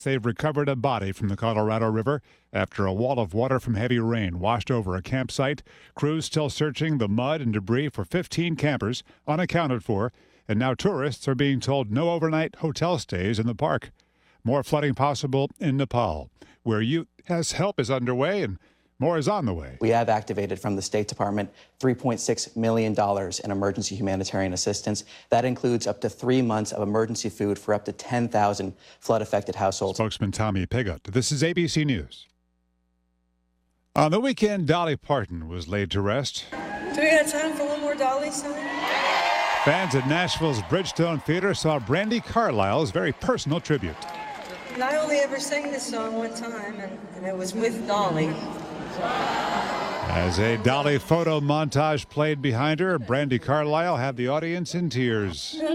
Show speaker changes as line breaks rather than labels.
They've recovered a body from the Colorado River after a wall of water from heavy rain washed over a campsite. Crews still searching the mud and debris for 15 campers unaccounted for, and now tourists are being told no overnight hotel stays in the park. More flooding possible in Nepal, where U.S. help is underway and more is on the way.
We have activated from the State Department $3.6 million in emergency humanitarian assistance. That includes up to 3 months of emergency food for up to 10,000 flood-affected households.
Spokesman Tommy Pigott. This is ABC News. On the weekend, Dolly Parton was laid to rest.
Do we have time for one more Dolly song?
Fans at Nashville's Bridgestone Theater saw Brandi Carlile's very personal tribute.
And I only ever sang this song one time, and it was with Dolly.
As a Dolly photo montage played behind her, Brandi Carlile had the audience in tears.